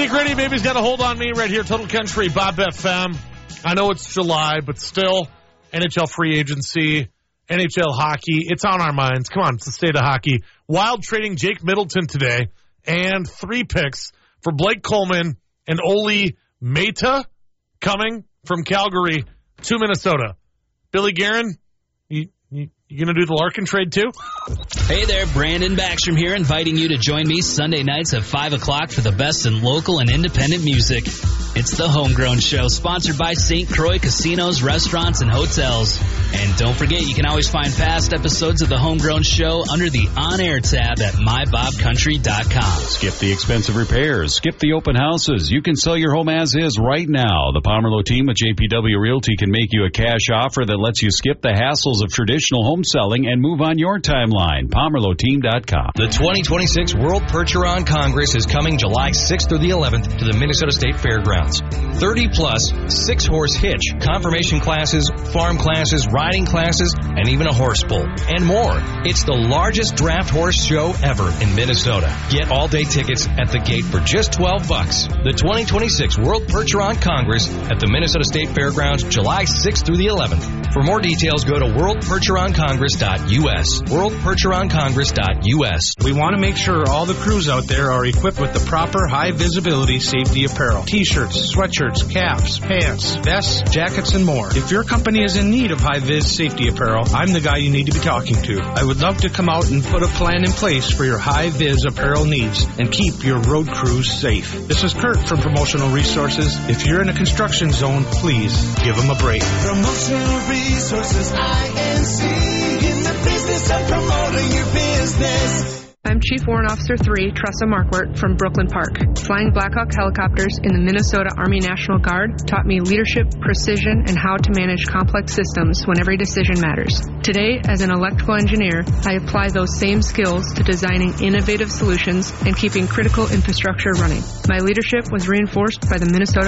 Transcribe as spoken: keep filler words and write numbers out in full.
Gritty, baby's got a hold on me right here, Total Country, Bob F M. I know it's July, but still, N H L free agency, N H L hockey, it's on our minds. Come on, it's the state of hockey. Wild trading Jake Middleton today, and three picks for Blake Coleman and Olli Meta coming from Calgary to Minnesota. Billy Guerin, you, you, you going to do the Larkin trade too? Hey there, Brandon Backstrom here, inviting you to join me Sunday nights at five o'clock for the best in local and independent music. It's the Homegrown Show, sponsored by Saint Croix Casinos, Restaurants, and Hotels. And don't forget, you can always find past episodes of the Homegrown Show under the On-Air tab at my bob country dot com. Skip the expensive repairs. Skip the open houses. You can sell your home as is right now. The Pomerleau team at J P W Realty can make you a cash offer that lets you skip the hassles of traditional home selling and move on your timeline. Pomerleau team dot com. The twenty twenty-six World Percheron Congress is coming July sixth through the eleventh to the Minnesota State Fairgrounds. thirty plus, six-horse hitch, confirmation classes, farm classes, riding classes, and even a horse bull, and more. It's the largest draft horse show ever in Minnesota. Get all-day tickets at the gate for just twelve bucks. The twenty twenty-six World Percheron Congress at the Minnesota State Fairgrounds, July sixth through the eleventh. For more details, go to world percheron congress dot u s. world percheron congress dot u s. We want to make sure all the crews out there are equipped with the proper high-visibility safety apparel. T-shirts, sweatshirts, caps, pants, vests, jackets, and more. If your company is in need of high-vis safety apparel, I'm the guy you need to be talking to. I would love to come out and put a plan in place for your high-vis apparel needs and keep your road crews safe. This is Kurt from Promotional Resources. If you're in a construction zone, please give them a break. Promotional Resources, I N C, in the business of promoting your business. I'm Chief Warrant Officer three, Tressa Markwart from Brooklyn Park. Flying Black Hawk helicopters in the Minnesota Army National Guard taught me leadership, precision, and how to manage complex systems when every decision matters. Today, as an electrical engineer, I apply those same skills to designing innovative solutions and keeping critical infrastructure running. My leadership was reinforced by the Minnesota